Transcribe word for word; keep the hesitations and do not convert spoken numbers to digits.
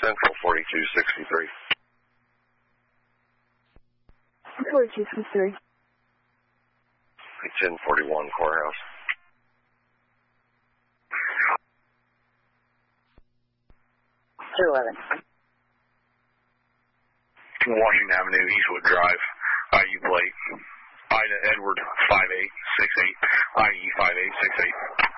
Central forty-two sixty-three. forty-two sixty-three. ten forty-one Courthouse. two eleven. Washington Avenue, Eastwood Drive, I U plate. Ida Edward five eight six eight, I E five eight six eight.